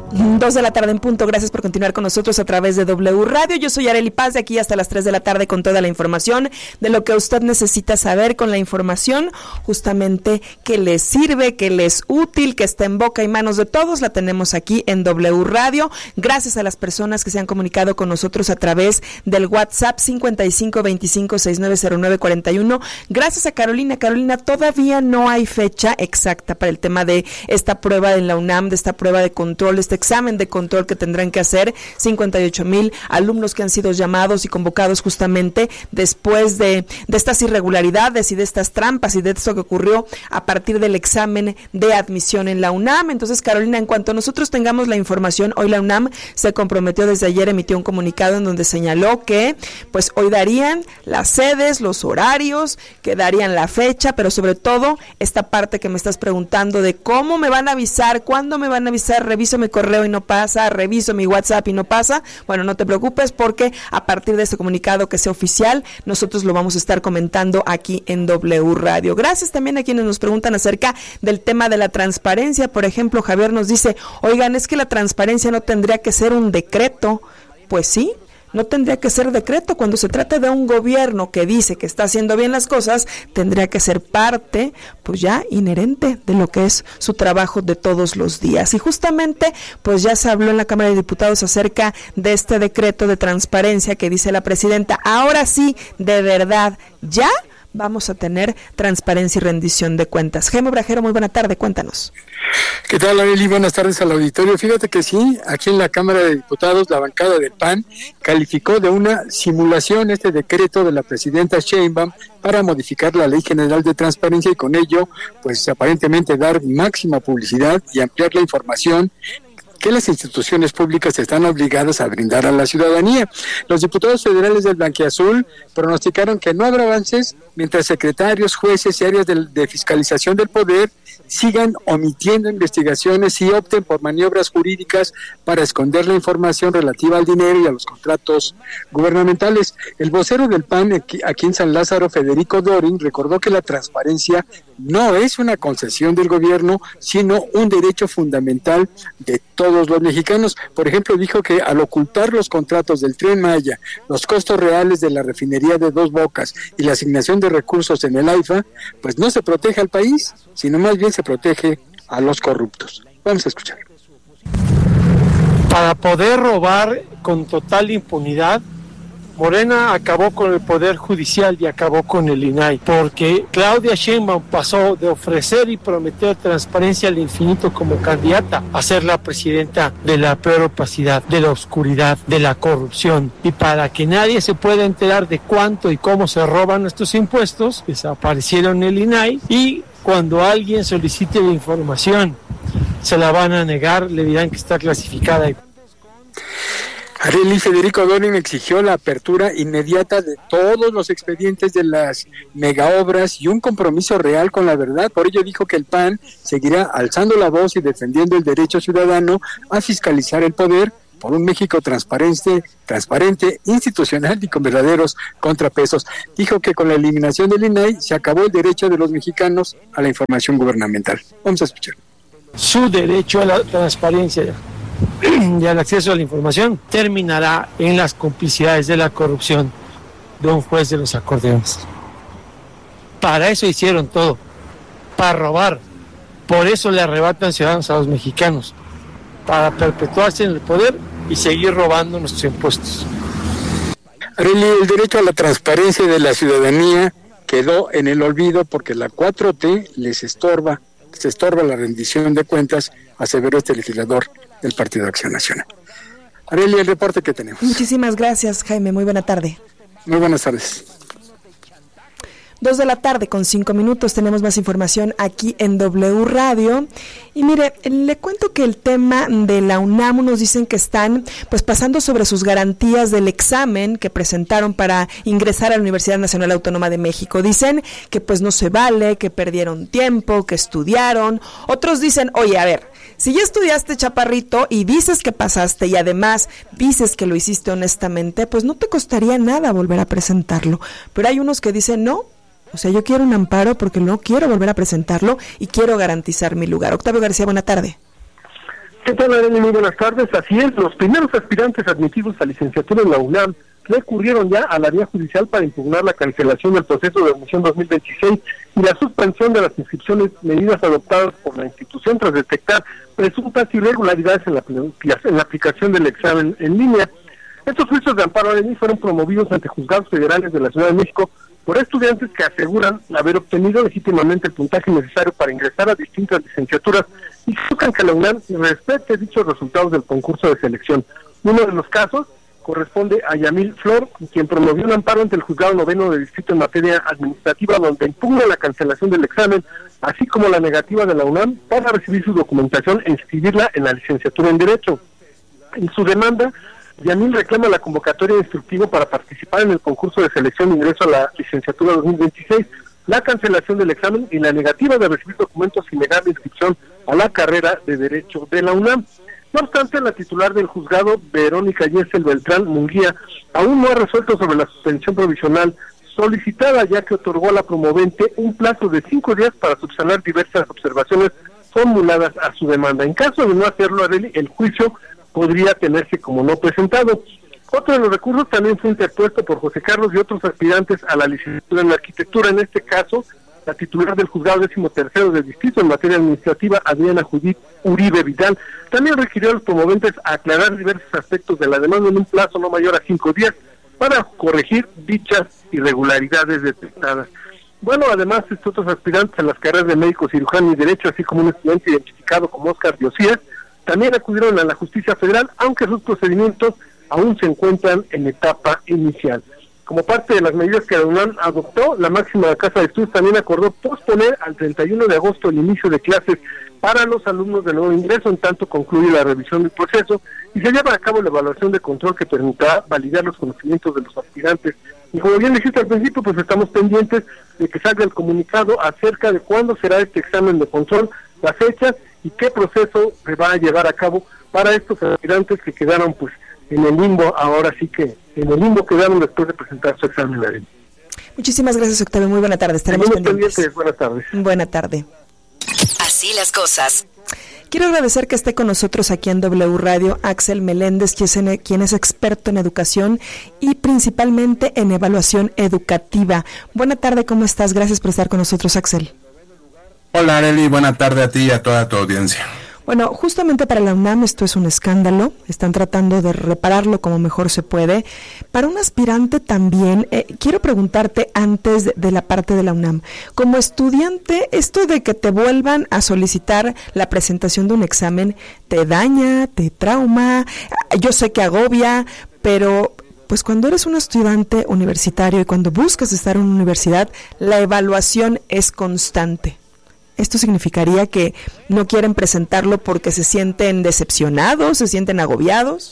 2 de la tarde en punto. Gracias por continuar con nosotros a través de W Radio. Yo soy Arely Paz, de aquí hasta las 3 de la tarde con toda la información de lo que usted necesita saber, con la información justamente que les sirve, que les es útil, que está en boca y manos de todos. La tenemos aquí en W Radio. Gracias a las personas que se han comunicado con nosotros a través del WhatsApp 5525690941. Gracias a Carolina. Carolina, todavía no hay fecha exacta para el tema de esta prueba en la UNAM, de esta prueba de control, este examen de control que tendrán que hacer 58,000 alumnos que han sido llamados y convocados justamente después de estas irregularidades y de estas trampas y de esto que ocurrió a partir del examen de admisión en la UNAM. Entonces, Carolina, en cuanto nosotros tengamos la información, hoy la UNAM se comprometió desde ayer, emitió un comunicado en donde señaló que pues hoy darían las sedes, los horarios, que darían la fecha, pero sobre todo esta parte que me estás preguntando de cómo me van a avisar, cuándo me van a avisar, reviso mi correo y no pasa, reviso mi WhatsApp y no pasa. Bueno, no te preocupes porque a partir de este comunicado que sea oficial, nosotros lo vamos a estar comentando aquí en W Radio. Gracias también a quienes nos preguntan acerca del tema de la transparencia. Por ejemplo, Javier nos dice, oigan, es que la transparencia no tendría que ser un decreto. Pues sí, no tendría que ser decreto. Cuando se trata de un gobierno que dice que está haciendo bien las cosas, tendría que ser parte, pues ya inherente de lo que es su trabajo de todos los días. Y justamente, pues ya se habló en la Cámara de Diputados acerca de este decreto de transparencia que dice la presidenta, ahora sí, de verdad, ya vamos a tener transparencia y rendición de cuentas. Jaime Brajero, muy buena tarde, cuéntanos. ¿Qué tal, Arely? Buenas tardes al auditorio. Fíjate que sí, aquí en la Cámara de Diputados, la bancada del PAN calificó de una simulación este decreto de la presidenta Sheinbaum para modificar la Ley General de Transparencia y con ello, pues aparentemente dar máxima publicidad y ampliar la información que las instituciones públicas están obligadas a brindar a la ciudadanía. Los diputados federales del Blanquiazul pronosticaron que no habrá avances mientras secretarios, jueces y áreas de fiscalización del poder sigan omitiendo investigaciones y opten por maniobras jurídicas para esconder la información relativa al dinero y a los contratos gubernamentales. El vocero del PAN aquí en San Lázaro, Federico Dorin, recordó que la transparencia no es una concesión del gobierno, sino un derecho fundamental de todos los mexicanos. Por ejemplo, dijo que al ocultar los contratos del Tren Maya, los costos reales de la refinería de Dos Bocas y la asignación de recursos en el AIFA, pues no se protege al país, sino más bien se protege a los corruptos. Vamos a escuchar. Para poder robar con total impunidad, Morena acabó con el Poder Judicial y acabó con el INAI, porque Claudia Sheinbaum pasó de ofrecer y prometer transparencia al infinito como candidata a ser la presidenta de la peor opacidad, de la oscuridad, de la corrupción. Y para que nadie se pueda enterar de cuánto y cómo se roban estos impuestos, desaparecieron el INAI y cuando alguien solicite la información, se la van a negar, le dirán que está clasificada. Arely, Federico Dorin exigió la apertura inmediata de todos los expedientes de las megaobras y un compromiso real con la verdad. Por ello dijo que el PAN seguirá alzando la voz y defendiendo el derecho ciudadano a fiscalizar el poder por un México transparente, institucional y con verdaderos contrapesos. Dijo que con la eliminación del INAI se acabó el derecho de los mexicanos a la información gubernamental. Vamos a escuchar. Su derecho a la transparencia y al acceso a la información terminará en las complicidades de la corrupción de un juez de los acordeones. Para eso hicieron todo, para robar. Por eso le arrebatan ciudadanos a los mexicanos, para perpetuarse en el poder y seguir robando nuestros impuestos. Arely, el derecho a la transparencia de la ciudadanía quedó en el olvido porque la 4T se estorba la rendición de cuentas, aseveró este legislador del Partido Acción Nacional. Arely, el reporte que tenemos. Muchísimas gracias, Jaime. Muy buena tarde. Muy buenas tardes. 2 de la tarde con 5 minutos, tenemos más información aquí en W Radio. Y mire, le cuento que el tema de la UNAM nos dicen que están pues pasando sobre sus garantías del examen que presentaron para ingresar a la Universidad Nacional Autónoma de México. Dicen que pues no se vale, que perdieron tiempo, que estudiaron. Otros dicen, oye, a ver, si ya estudiaste, chaparrito, y dices que pasaste y además dices que lo hiciste honestamente, pues no te costaría nada volver a presentarlo. Pero hay unos que dicen no. O sea, yo quiero un amparo porque no quiero volver a presentarlo y quiero garantizar mi lugar. Octavio García, buena tarde. ¿Qué tal, Arely? Muy buenas tardes. Así es, los primeros aspirantes admitidos a licenciatura en la UNAM recurrieron ya a la vía judicial para impugnar la cancelación del proceso de admisión 2026 y la suspensión de las inscripciones, medidas adoptadas por la institución tras detectar presuntas irregularidades en la aplicación del examen en línea. Estos juicios de amparo, Arely, fueron promovidos ante juzgados federales de la Ciudad de México por estudiantes que aseguran haber obtenido legítimamente el puntaje necesario para ingresar a distintas licenciaturas y buscan que la UNAM respete dichos resultados del concurso de selección. Uno de los casos corresponde a Yamil Flor, quien promovió un amparo ante el juzgado noveno de distrito en materia administrativa, donde impugna la cancelación del examen, así como la negativa de la UNAM para recibir su documentación e inscribirla en la licenciatura en Derecho. En su demanda, Yamil reclama la convocatoria instructiva para participar en el concurso de selección de ingreso a la licenciatura 2026, la cancelación del examen y la negativa de recibir documentos sin negar la inscripción a la carrera de Derecho de la UNAM. No obstante, la titular del juzgado, Verónica Yesel Beltrán Munguía, aún no ha resuelto sobre la suspensión provisional solicitada, ya que otorgó a la promovente un plazo de 5 días para subsanar diversas observaciones formuladas a su demanda. En caso de no hacerlo, Arely, el juicio podría tenerse como no presentado. Otro de los recursos también fue interpuesto por José Carlos y otros aspirantes a la licenciatura en arquitectura. En este caso, la titular del juzgado 13º del distrito en materia administrativa, Adriana Judith Uribe Vidal, también requirió a los promoventes a aclarar diversos aspectos de la demanda en un plazo no mayor a 5 días para corregir dichas irregularidades detectadas. Bueno, además, otros aspirantes a las carreras de médico, cirujano y derecho, así como un estudiante identificado como Oscar Diosías, también acudieron a la justicia federal, aunque sus procedimientos aún se encuentran en etapa inicial. Como parte de las medidas que la UNAM adoptó, la máxima casa de estudios también acordó posponer al 31 de agosto el inicio de clases para los alumnos de nuevo ingreso, en tanto concluye la revisión del proceso y se lleva a cabo la evaluación de control que permitirá validar los conocimientos de los aspirantes. Y como bien dijiste al principio, pues estamos pendientes de que salga el comunicado acerca de cuándo será este examen de control, las fechas y qué proceso se va a llevar a cabo para estos aspirantes que quedaron pues en el limbo. Ahora sí que en el limbo quedaron después de presentar su examen. Muchísimas gracias, Octavio. Muy buena tarde. Estaremos pendientes. Buenas tardes. Buena tarde. Así las cosas. Quiero agradecer que esté con nosotros aquí en W Radio Axel Meléndez, quien es experto en educación y principalmente en evaluación educativa. Buena tarde, ¿cómo estás? Gracias por estar con nosotros, Axel. Hola, Arely, buena tarde a ti y a toda tu audiencia. Bueno, justamente para la UNAM esto es un escándalo, están tratando de repararlo como mejor se puede. Para un aspirante también, quiero preguntarte antes de la parte de la UNAM, como estudiante, esto de que te vuelvan a solicitar la presentación de un examen, ¿te daña, te trauma? Yo sé que agobia, pero pues cuando eres un estudiante universitario y cuando buscas estar en una universidad, la evaluación es constante. ¿Esto significaría que no quieren presentarlo porque se sienten decepcionados, se sienten agobiados?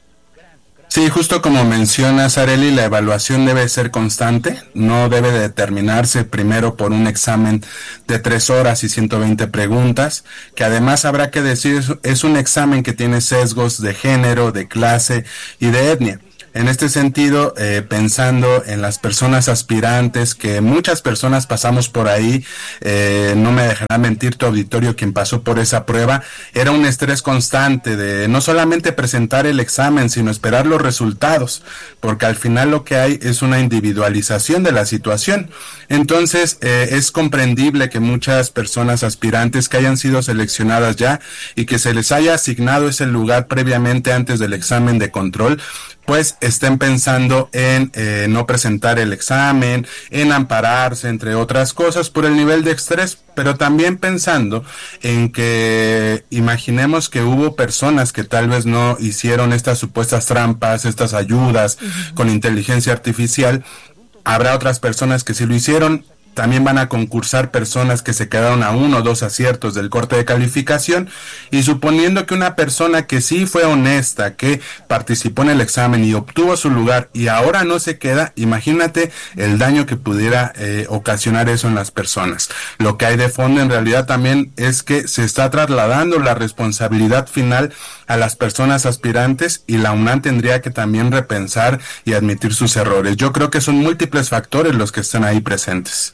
Sí, justo como mencionas, Arely, la evaluación debe ser constante, no debe determinarse primero por un examen de 3 horas y 120 preguntas, que además habrá que decir es un examen que tiene sesgos de género, de clase y de etnia. En este sentido, pensando en las personas aspirantes, que muchas personas pasamos por ahí, no me dejará mentir tu auditorio quien pasó por esa prueba, era un estrés constante de no solamente presentar el examen, sino esperar los resultados, porque al final lo que hay es una individualización de la situación. Entonces, es comprendible que muchas personas aspirantes que hayan sido seleccionadas ya y que se les haya asignado ese lugar previamente antes del examen de control, pues estén pensando en no presentar el examen, en ampararse, entre otras cosas, por el nivel de estrés, pero también pensando en que imaginemos que hubo personas que tal vez no hicieron estas supuestas trampas, estas ayudas con inteligencia artificial, habrá otras personas que sí lo hicieron. También van a concursar personas que se quedaron a 1 o 2 aciertos del corte de calificación, y suponiendo que una persona que sí fue honesta, que participó en el examen y obtuvo su lugar y ahora no se queda, imagínate el daño que pudiera ocasionar eso en las personas. Lo que hay de fondo en realidad también es que se está trasladando la responsabilidad final a las personas aspirantes, y la UNAM tendría que también repensar y admitir sus errores. Yo creo que son múltiples factores los que están ahí presentes.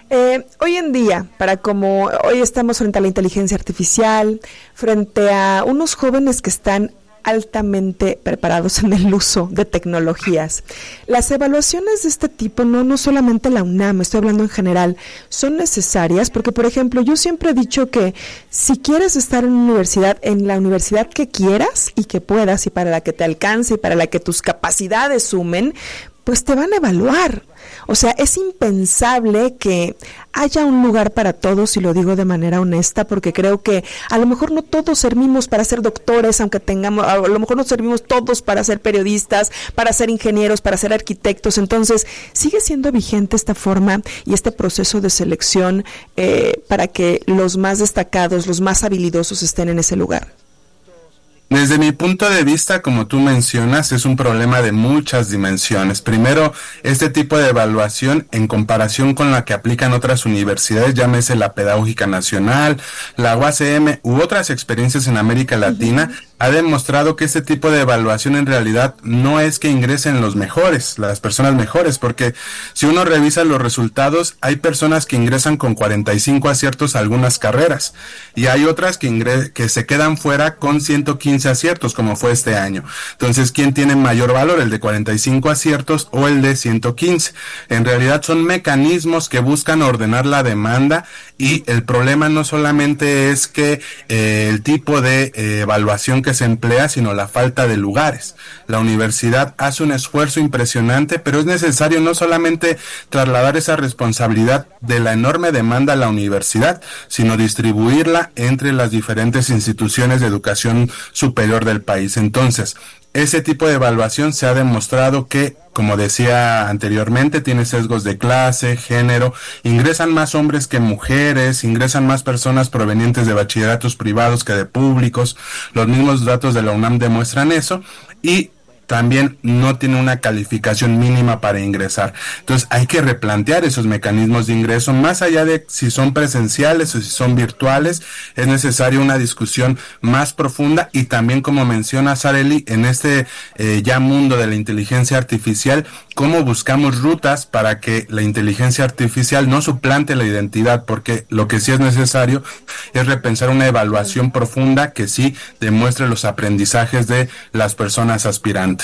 Hoy en día, como hoy estamos frente a la inteligencia artificial, frente a unos jóvenes que están altamente preparados en el uso de tecnologías. Las evaluaciones de este tipo, no solamente la UNAM, estoy hablando en general, son necesarias porque, por ejemplo, yo siempre he dicho que si quieres estar en una universidad, en la universidad que quieras y que puedas y para la que te alcance y para la que tus capacidades sumen, pues te van a evaluar. O sea, es impensable que haya un lugar para todos, y lo digo de manera honesta, porque creo que a lo mejor no todos servimos para ser doctores, aunque tengamos, a lo mejor no servimos todos para ser periodistas, para ser ingenieros, para ser arquitectos. Entonces, sigue siendo vigente esta forma y este proceso de selección para que los más destacados, los más habilidosos estén en ese lugar. Desde mi punto de vista, como tú mencionas, es un problema de muchas dimensiones. Primero, este tipo de evaluación en comparación con la que aplican otras universidades, llámese la Pedagógica Nacional, la UACM u otras experiencias en América Latina, ha demostrado que este tipo de evaluación en realidad no es que ingresen los mejores, las personas mejores, porque si uno revisa los resultados, hay personas que ingresan con 45 aciertos a algunas carreras y hay otras que se quedan fuera con 115 aciertos, como fue este año. Entonces, ¿quién tiene mayor valor, el de 45 aciertos o el de 115? En realidad son mecanismos que buscan ordenar la demanda, y el problema no solamente es que el tipo de evaluación que se emplea, sino la falta de lugares. La universidad hace un esfuerzo impresionante, pero es necesario no solamente trasladar esa responsabilidad de la enorme demanda a la universidad, sino distribuirla entre las diferentes instituciones de educación superior del país. Entonces, ese tipo de evaluación se ha demostrado que, como decía anteriormente, tiene sesgos de clase, género, ingresan más hombres que mujeres, ingresan más personas provenientes de bachilleratos privados que de públicos. Los mismos datos de la UNAM demuestran eso, y también no tiene una calificación mínima para ingresar. Entonces hay que replantear esos mecanismos de ingreso, más allá de si son presenciales o si son virtuales. Es necesaria una discusión más profunda, y también, como menciona Sareli, en este ya mundo de la inteligencia artificial, cómo buscamos rutas para que la inteligencia artificial no suplante la identidad, porque lo que sí es necesario es repensar una evaluación profunda que sí demuestre los aprendizajes de las personas aspirantes.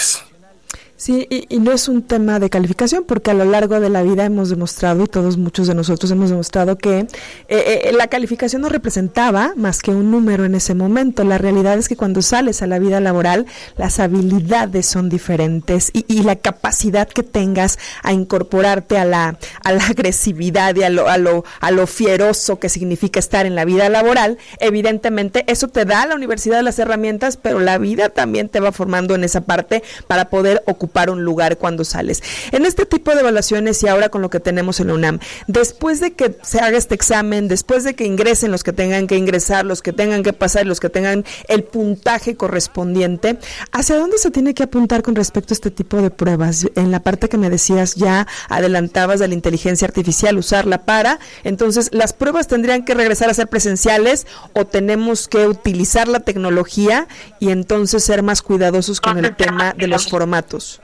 Sí, y no es un tema de calificación, porque a lo largo de la vida hemos demostrado, y muchos de nosotros hemos demostrado que la calificación no representaba más que un número en ese momento. La realidad es que cuando sales a la vida laboral, las habilidades son diferentes, y la capacidad que tengas a incorporarte a la agresividad y a lo fieroso que significa estar en la vida laboral, evidentemente eso te da a la universidad las herramientas, pero la vida también te va formando en esa parte para poder ocupar un lugar cuando sales. En este tipo de evaluaciones, y ahora con lo que tenemos en la UNAM, después de que se haga este examen, después de que ingresen los que tengan que ingresar, los que tengan que pasar, los que tengan el puntaje correspondiente, ¿hacia dónde se tiene que apuntar con respecto a este tipo de pruebas? En la parte que me decías, ya adelantabas de la inteligencia artificial, usarla para, entonces, ¿las pruebas tendrían que regresar a ser presenciales, o tenemos que utilizar la tecnología y entonces ser más cuidadosos con el tema de los formatos?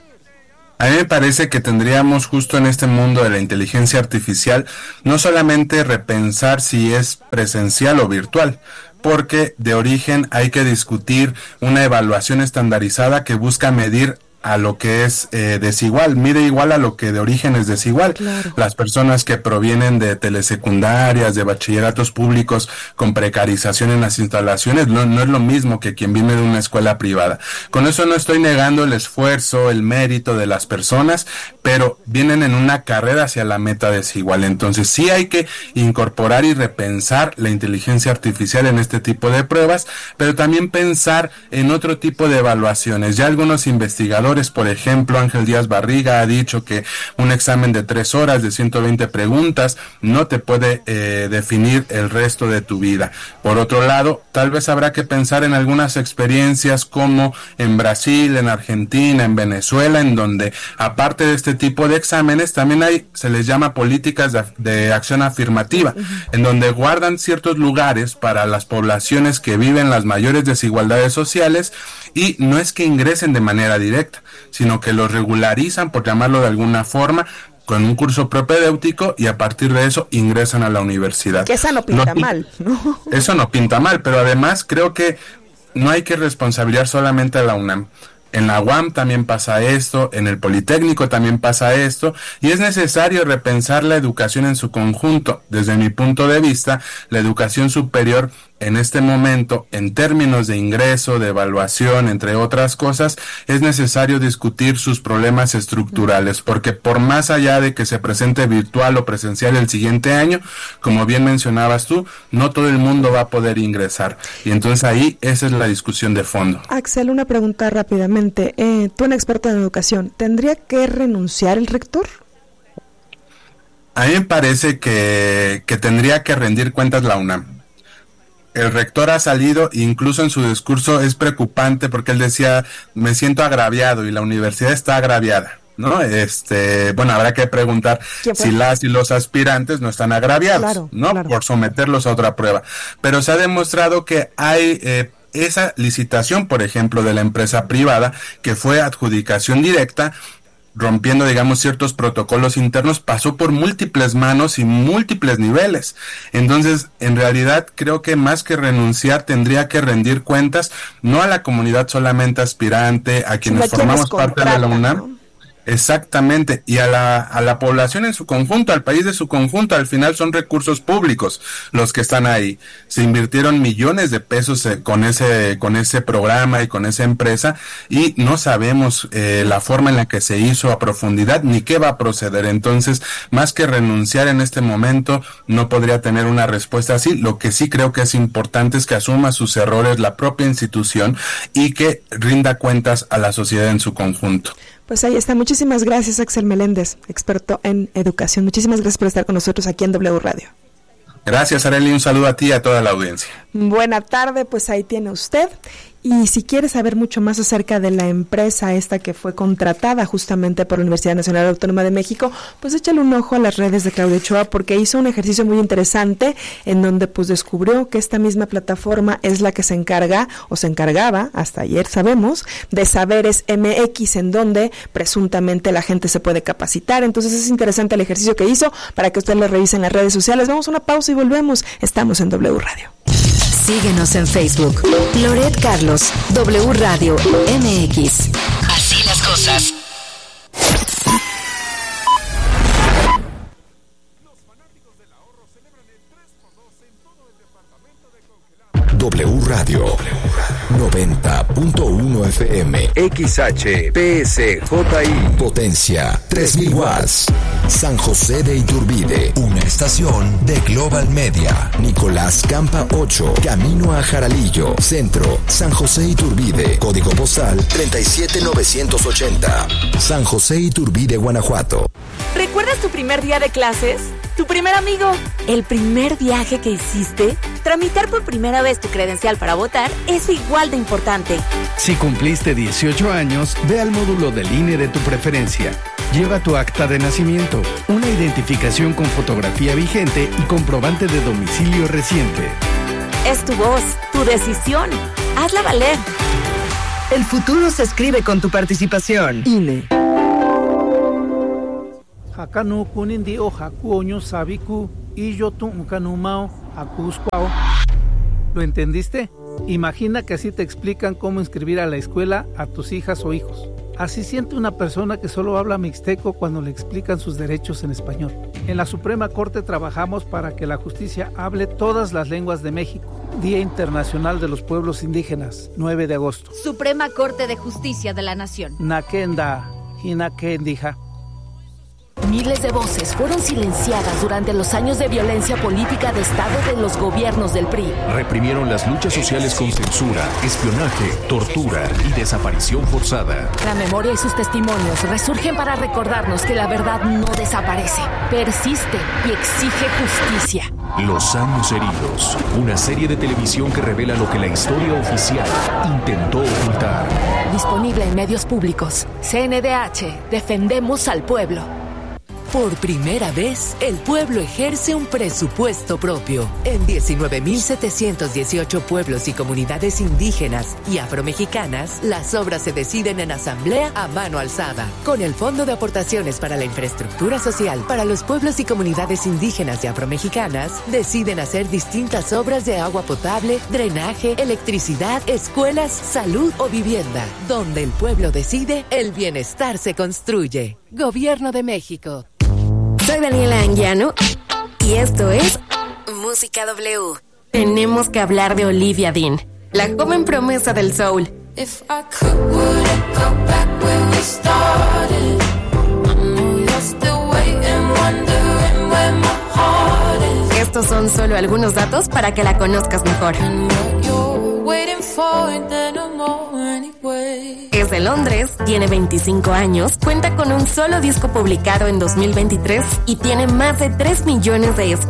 A mí me parece que tendríamos, justo en este mundo de la inteligencia artificial, no solamente repensar si es presencial o virtual, porque de origen hay que discutir una evaluación estandarizada que busca medir a lo que es desigual, mide igual a lo que de origen es desigual. Claro. Las personas que provienen de telesecundarias, de bachilleratos públicos con precarización en las instalaciones, no es lo mismo que quien viene de una escuela privada. Con eso no estoy negando el esfuerzo, el mérito de las personas, pero vienen en una carrera hacia la meta desigual. Entonces sí hay que incorporar y repensar la inteligencia artificial en este tipo de pruebas, pero también pensar en otro tipo de evaluaciones. Ya algunos investigadores, por ejemplo, Ángel Díaz Barriga ha dicho que un examen de 3 horas de 120 preguntas no te puede definir el resto de tu vida. Por otro lado, tal vez habrá que pensar en algunas experiencias como en Brasil, en Argentina, en Venezuela, en donde aparte de este tipo de exámenes también hay, se les llama políticas de acción afirmativa, en donde guardan ciertos lugares para las poblaciones que viven las mayores desigualdades sociales, y no es que ingresen de manera directa, sino que los regularizan, por llamarlo de alguna forma, con un curso propedéutico y a partir de eso ingresan a la universidad. Que esa no pinta mal, ¿no? Eso no pinta mal, pero además creo que no hay que responsabilizar solamente a la UNAM. En la UAM también pasa esto, en el Politécnico también pasa esto, y es necesario repensar la educación en su conjunto. Desde mi punto de vista, la educación superior en este momento, en términos de ingreso, de evaluación, entre otras cosas, es necesario discutir sus problemas estructurales, porque por más allá de que se presente virtual o presencial el siguiente año, como bien mencionabas tú, no todo el mundo va a poder ingresar. Y entonces ahí esa es la discusión de fondo. Axel, una pregunta rápidamente. Tú, un experto en educación, ¿tendría que renunciar el rector? A mí me parece que tendría que rendir cuentas la UNAM. El rector ha salido, incluso en su discurso es preocupante porque él decía, me siento agraviado, y la universidad está agraviada, ¿no? Bueno, habrá que preguntar si las y los aspirantes no están agraviados, claro, ¿no? Claro. Por someterlos a otra prueba. Pero se ha demostrado que hay esa licitación, por ejemplo, de la empresa privada, que fue adjudicación directa, rompiendo, digamos, ciertos protocolos internos, pasó por múltiples manos y múltiples niveles. Entonces, en realidad, creo que más que renunciar, tendría que rendir cuentas, no a la comunidad solamente aspirante, a quienes formamos parte de la UNAM, ¿no? Exactamente, y a la población en su conjunto, al país de su conjunto. Al final son recursos públicos los que están ahí. Se invirtieron millones de pesos con ese programa y con esa empresa, y no sabemos la forma en la que se hizo a profundidad ni qué va a proceder. Entonces, más que renunciar en este momento, no podría tener una respuesta así. Lo que sí creo que es importante es que asuma sus errores la propia institución y que rinda cuentas a la sociedad en su conjunto. Pues ahí está. Muchísimas gracias, Axel Meléndez, experto en educación. Muchísimas gracias por estar con nosotros aquí en W Radio. Gracias, Arely. Un saludo a ti y a toda la audiencia. Buena tarde, pues ahí tiene usted. Y si quiere saber mucho más acerca de la empresa esta que fue contratada justamente por la Universidad Nacional Autónoma de México, pues échale un ojo a las redes de Claudia Ochoa, porque hizo un ejercicio muy interesante en donde pues descubrió que esta misma plataforma es la que se encarga, o se encargaba, hasta ayer sabemos, de Saberes MX, en donde presuntamente la gente se puede capacitar. Entonces es interesante el ejercicio que hizo, para que usted lo revise en las redes sociales. Vamos a una pausa y volvemos. Estamos en W Radio. Síguenos en Facebook. Loret Carlos, W Radio MX. Así las cosas. W Radio 90.1 FM XHPSJI Potencia 3000 watts. San José de Iturbide, una estación de Global Media. Nicolás Campa 8, camino a Jaralillo, Centro, San José Iturbide, código postal 37980. San José Iturbide, Guanajuato. ¿Recuerdas tu primer día de clases? ¿Tu primer amigo? ¿El primer viaje que hiciste? Tramitar por primera vez tu credencial para votar es igual de importante. Si cumpliste 18 años, ve al módulo del INE de tu preferencia. Lleva tu acta de nacimiento, una identificación con fotografía vigente y comprobante de domicilio reciente. Es tu voz, tu decisión. Hazla valer. El futuro se escribe con tu participación. INE. Hakanu kunindi o hakuoño sabiku y yo tu kanumao akuscuao. ¿Lo entendiste? Imagina que así te explican cómo inscribir a la escuela a tus hijas o hijos. Así siente una persona que solo habla mixteco cuando le explican sus derechos en español. En la Suprema Corte trabajamos para que la justicia hable todas las lenguas de México. Día Internacional de los Pueblos Indígenas, 9 de agosto. Suprema Corte de Justicia de la Nación. Nakenda, Hinakendija. Miles de voces fueron silenciadas durante los años de violencia política de Estado de los gobiernos del PRI. Reprimieron las luchas sociales con censura, espionaje, tortura y desaparición forzada. La memoria y sus testimonios resurgen para recordarnos que la verdad no desaparece, persiste y exige justicia. Los años heridos, una serie de televisión que revela lo que la historia oficial intentó ocultar. Disponible en medios públicos. CNDH, defendemos al pueblo. Por primera vez, el pueblo ejerce un presupuesto propio. En 19.718 pueblos y comunidades indígenas y afromexicanas, las obras se deciden en asamblea a mano alzada. Con el Fondo de Aportaciones para la Infraestructura Social para los pueblos y comunidades indígenas y afromexicanas, deciden hacer distintas obras de agua potable, drenaje, electricidad, escuelas, salud o vivienda. Donde el pueblo decide, el bienestar se construye. Gobierno de México. Soy Daniela Anguiano y esto es Música W. Tenemos que hablar de Olivia Dean, la joven promesa del soul. If I could, would I go back where we started? I know you're still waiting, wondering where my heart is. Estos son solo algunos datos para que la conozcas mejor. Es de Londres, tiene 25 años, cuenta con un solo disco publicado en 2023 y tiene más de 3 millones de